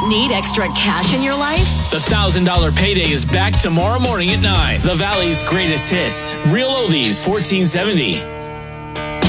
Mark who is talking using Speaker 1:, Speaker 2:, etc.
Speaker 1: Need extra cash in your life?
Speaker 2: The $1,000 payday is back tomorrow morning at 9. The Valley's greatest hits. Real Oldies 1470.